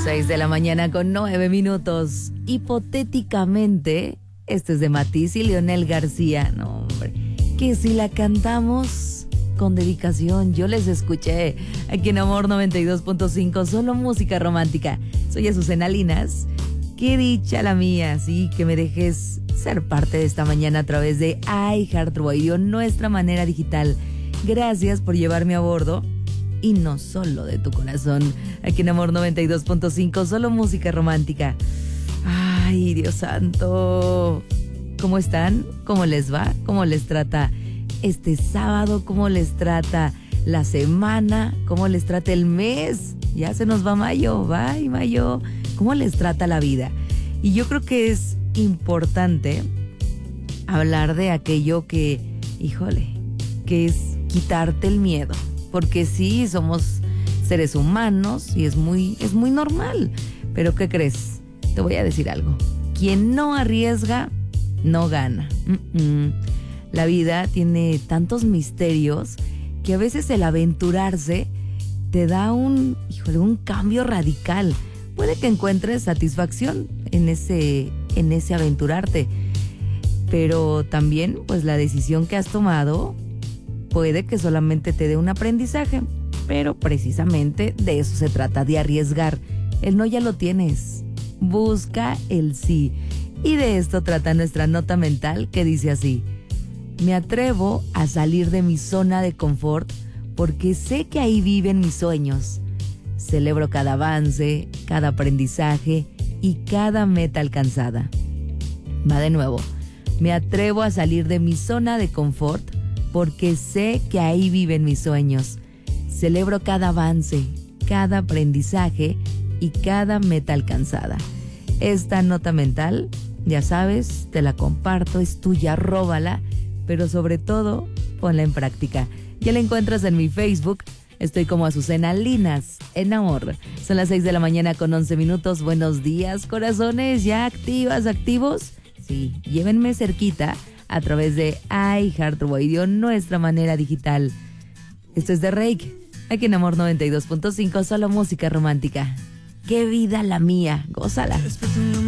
6:09 a.m. Hipotéticamente, este es de Matiz y Leonel García. No, hombre, que si la cantamos con dedicación. Yo les escuché aquí en Amor 92.5, solo música romántica. Soy Azucena Linas. Qué dicha la mía, sí, que me dejes ser parte de esta mañana a través de iHeartRadio, nuestra manera digital. Gracias por llevarme a bordo. Y no solo de tu corazón. Aquí en Amor 92.5, solo música romántica. Ay, Dios santo. ¿Cómo están? ¿Cómo les va? ¿Cómo les trata este sábado? ¿Cómo les trata la semana? ¿Cómo les trata el mes? Ya se nos va mayo. Bye, mayo. ¿Cómo les trata la vida? Y yo creo que es importante hablar de aquello que, híjole, que es quitarte el miedo. Porque sí, somos seres humanos y es muy normal. Pero ¿qué crees? Te voy a decir algo. Quien no arriesga, no gana. La vida tiene tantos misterios que a veces el aventurarse te da un cambio radical. Puede que encuentres satisfacción en ese aventurarte. Pero también, pues la decisión que has tomado puede que solamente te dé un aprendizaje, pero precisamente de eso se trata, de arriesgar. El no ya lo tienes, busca el sí. Y de esto trata nuestra nota mental, que dice así: me atrevo a salir de mi zona de confort porque sé que ahí viven mis sueños. Celebro cada avance, cada aprendizaje y cada meta alcanzada. Va de nuevo. Me atrevo a salir de mi zona de confort porque sé que ahí viven mis sueños. Celebro cada avance, cada aprendizaje y cada meta alcanzada. Esta nota mental, ya sabes, te la comparto, es tuya, róbala, pero sobre todo, ponla en práctica. Ya la encuentras en mi Facebook, estoy como Azucena Linas, en Amor. Son las 6:11 a.m. Buenos días, corazones, ¿ya activas, activos? Sí, llévenme cerquita a través de iHeartRadio, nuestra manera digital. Esto es de Reik, aquí en Amor 92.5, solo música romántica. ¡Qué vida la mía! ¡Gózala!